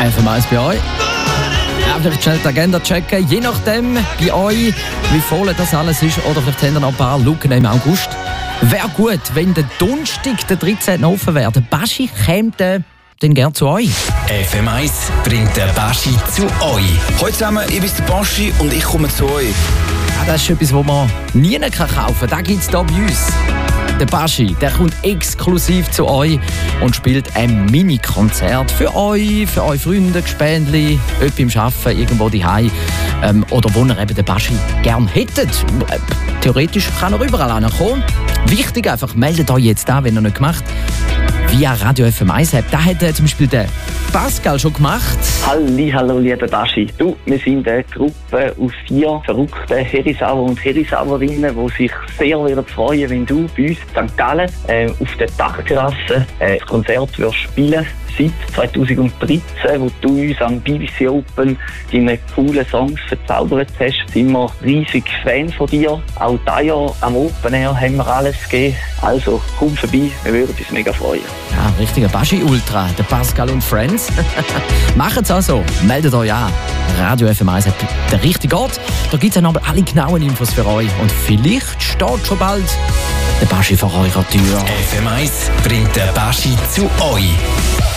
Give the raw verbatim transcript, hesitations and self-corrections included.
F M eins bei euch. Ja, vielleicht schnell die Agenda checken. Je nachdem bei euch, wie voll das alles ist. Oder vielleicht haben wir noch ein paar Lücken im August. Wäre gut, wenn der Donnerstag, der dreizehnte offen wäre. Der Baschi käme dann gerne zu euch. F M eins bringt den Baschi zu euch. Hallo zusammen, ich bin der Baschi und ich komme zu euch. Ja, das ist etwas, das man nie kaufen kann. Das gibt es hier bei uns. Der Baschi, der kommt exklusiv zu euch und spielt ein Mini-Konzert für euch, für eure Freunde, Gespendli, jemand beim Arbeiten, irgendwo daheim ähm, oder wo ihr eben den Baschi gerne hättet. Äh, theoretisch kann er überall kommen. Wichtig einfach, meldet euch jetzt an, wenn ihr nicht gemacht via Radio F M eins App. Da hat äh, zum Beispiel der Pascal schon gemacht. Halli, hallo, lieber Baschi. Du, wir sind eine Gruppe aus vier verrückten Herisauer und Herisauerinnen, die sich sehr werden freuen, wenn du bei uns in Sankt Gallen äh, auf der Dachterrasse äh, das Konzert wirst spielen. Seit zweitausenddreizehn, wo du uns am B B C Open deine coolen Songs verzaubert hast, sind wir riesig Fan von dir. Auch dieses Jahr am Open Air haben wir alles gegeben. Also komm vorbei, wir würden uns mega freuen. Ja, richtiger Baschi-Ultra, der Pascal und Friends. Macht es also, meldet euch an. Radio F M eins hat der richtige Ort. Da gibt es dann aber alle genauen Infos für euch. Und vielleicht steht schon bald der Baschi vor eurer Tür. F M eins bringt den Baschi zu euch.